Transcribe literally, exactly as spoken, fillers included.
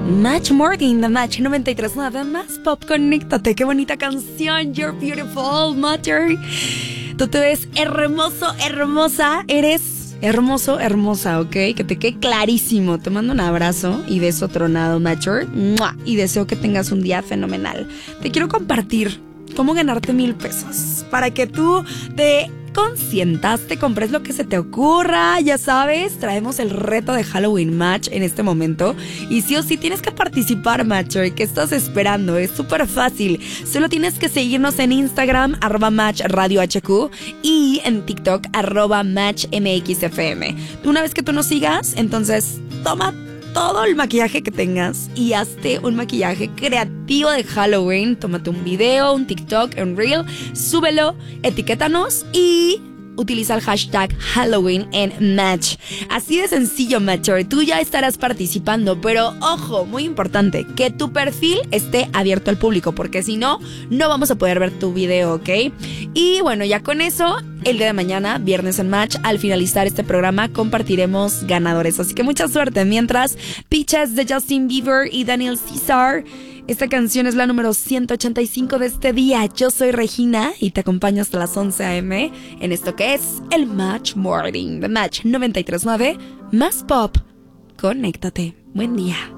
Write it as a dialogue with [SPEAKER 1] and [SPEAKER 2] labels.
[SPEAKER 1] Match Morning, The Match noventa y tres punto nueve, más pop, conéctate. Qué bonita canción, You're Beautiful, Matter. Tú te ves hermoso, hermosa, eres hermoso, hermosa, ¿ok? Que te quede clarísimo. Te mando un abrazo y beso tronado, Matter. Y deseo que tengas un día fenomenal. Te quiero compartir cómo ganarte mil pesos para que tú te consientas, te compres lo que se te ocurra, ya sabes, traemos el reto de Halloween Match en este momento y sí o sí tienes que participar, Matcher. ¿Qué estás esperando? Es súper fácil, solo tienes que seguirnos en Instagram, arroba Match Radio H Q, y en TikTok, arroba Match M X F M. Una vez que tú nos sigas, entonces toma todo el maquillaje que tengas y hazte un maquillaje creativo de Halloween. Tómate un video, un TikTok, un Reel, súbelo, etiquétanos y utiliza el hashtag Halloween en Match. Así de sencillo, Matcher. Tú ya estarás participando, pero ojo, muy importante, que tu perfil esté abierto al público, porque si no, no vamos a poder ver tu video, ¿ok? Y bueno, ya con eso, el día de mañana, viernes en Match, al finalizar este programa, compartiremos ganadores. Así que mucha suerte. Mientras, Peaches de Justin Bieber y Daniel Caesar. Esta canción es la número ciento ochenta y cinco de este día. Yo soy Regina y te acompaño hasta las once a eme en esto que es el Match Morning, The Match noventa y tres punto nueve, más pop. Conéctate. Buen día.